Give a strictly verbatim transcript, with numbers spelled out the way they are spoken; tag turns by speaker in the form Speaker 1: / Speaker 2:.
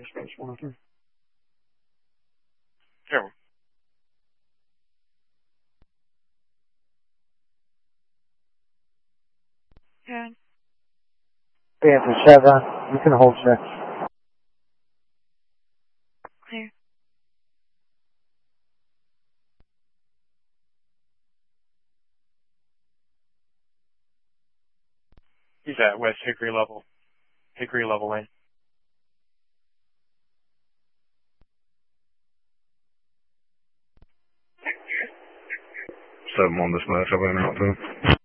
Speaker 1: Space one oh three.
Speaker 2: Sure.
Speaker 3: Good.
Speaker 4: Panther seven, you can hold six.
Speaker 3: Clear.
Speaker 2: He's at West Hickory level. Hickory level lane.
Speaker 5: Seven on this match, I've been out to.